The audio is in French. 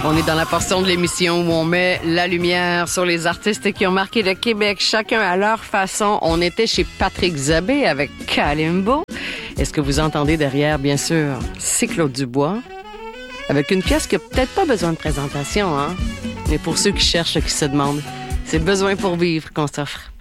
On est dans la portion de l'émission où on met la lumière sur les artistes qui ont marqué le Québec, chacun à leur façon. On était chez Patrick Zabé avec Kalimbo. Et ce que vous entendez derrière, bien sûr, c'est Claude Dubois, avec une pièce qui n'a peut-être pas besoin de présentation, hein? Mais pour ceux qui cherchent, qui se demandent, c'est Besoin pour vivre qu'on s'offre.